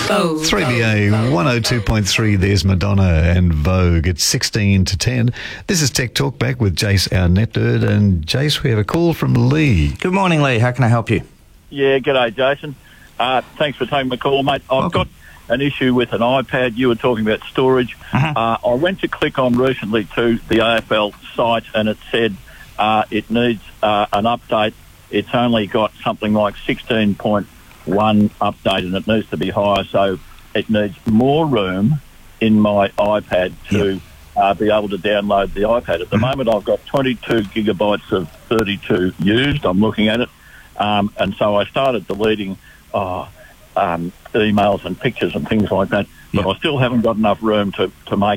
3BA 102.3, there's Madonna and Vogue. It's 16 to 10. This is Tech Talk, back with Jace, our net nerd. And Jace, we have a call from Lee. Good morning, Lee. How can I help you? Yeah, g'day, Jason. Thanks for taking my call, mate. I've got an issue with an iPad. You were talking about storage. I went to click on recently to the AFL site and it said it needs an update. It's only got something like 16.1 update and it needs to be higher, so it needs more room in my iPad to be able to download the iPad. At the moment, I've got 22 gigabytes of 32 used. I'm looking at it. And so I started deleting emails and pictures and things like that, but I still haven't got enough room to make